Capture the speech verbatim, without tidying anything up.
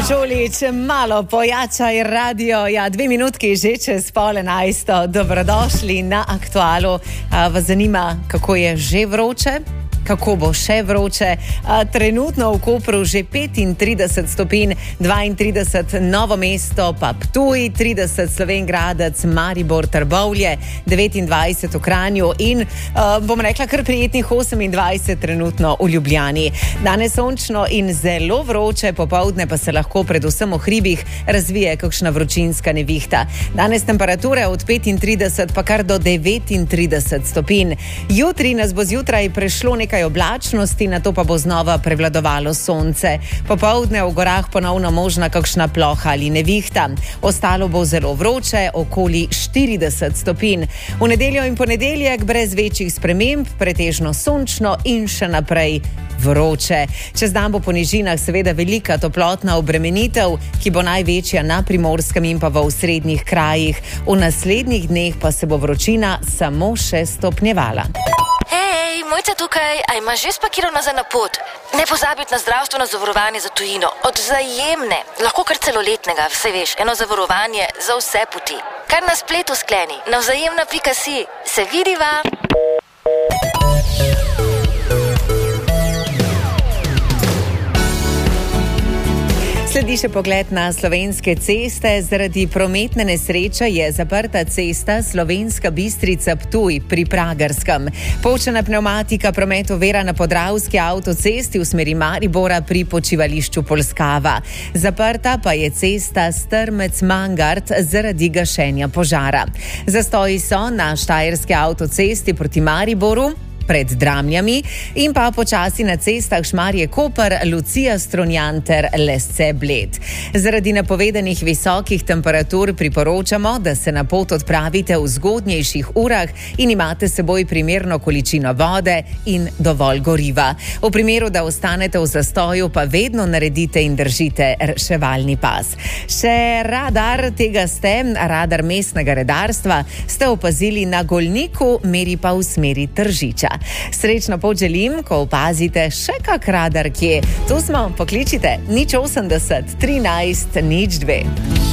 Žolič, malo pojačaj radio. Ja, dve minutki že čez pol enajsto. Dobrodošli na Aktualu. A, vas zanima, kako je že vroče? Kako bo še vroče? A, trenutno v Kopru že petintrideset stopinj, dvaintrideset Novo mesto, pa Ptuj, trideset Slovenj Gradec, Maribor, Trbovlje, devetindvajset v Kranju in a, bom rekla kar prijetnih osemindvajset trenutno v Ljubljani. Danes sončno in zelo vroče, popoldne pa se lahko predvsem v hribih razvije kakšna vročinska nevihta. Danes temperature od petintrideset pa kar do devetintrideset stopinj. Jutri nas bo zjutraj prešlo nekaj Nekaj oblačnosti, nato pa bo znova prevladovalo sonce. Popoldne v gorah ponovno možna kakšna ploha ali nevihta. Ostalo bo zelo vroče, okoli štirideset stopinj. V nedeljo in ponedeljek brez večjih sprememb, pretežno sončno in še naprej vroče. Čez dan bo po nižinah seveda velika toplotna obremenitev, ki bo največja na Primorskem in pa v osrednjih krajih. V naslednjih dneh pa se bo vročina samo še stopnjevala. Hej, Mojca tukaj, a imaš že spakirano za na pot? Ne pozabiti na zdravstveno zavarovanje za tujino. Od Vzajemne, lahko kar celoletnega, vse veš, eno zavarovanje za vse poti. Kar na spletu skleni, na vzajemna pika si. Se vidiva? Sledi še pogled na slovenske ceste. Zaradi prometne nesreče je zaprta cesta Slovenska Bistrica-Ptuj pri Pragerskem. Počena pnevmatika promet ovira na Podravski avtocesti v smeri Maribora pri počivališču Polskava. Zaprta pa je cesta Strmec-Mangart zaradi gašenja požara. Zastoji so na Štajerski avtocesti proti Mariboru, pred Dramljami in pa počasi na cestah Šmarje-Koper, Lucija-Strunjan ter Lesce-Bled. Zaradi napovedanih visokih temperatur priporočamo, da se na pot odpravite v zgodnejših urah in imate s seboj primerno količino vode in dovolj goriva. V primeru, da ostanete v zastoju, pa vedno naredite in držite reševalni pas. Še radar tega ste, radar mestnega redarstva, ste opazili na Golniku, meri pa v smeri Tržiča. Srečno pot želim, ko opazite še kak radar kje. Tu smo, pokličite nič osemdeset, trinajst, nič dve.